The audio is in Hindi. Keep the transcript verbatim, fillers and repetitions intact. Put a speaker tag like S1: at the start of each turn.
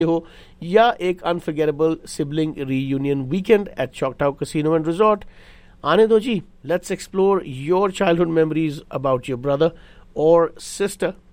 S1: हो या एक unforgettable sibling reunion weekend at चॉकटाउ casino and resort, आने दो जी. Let's explore your childhood memories about your brother और सिस्टर.